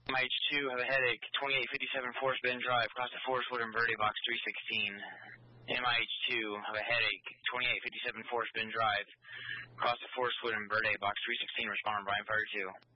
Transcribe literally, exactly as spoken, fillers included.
M I H two, have a headache, twenty-eight fifty-seven Forest Bend Drive, cross the Forest Wood and Verde, box three sixteen. M I H two, have a headache, twenty-eight fifty-seven Forest Bend Drive, cross the Forest Wood and Verde, box three sixteen, respond, Brian Fire two.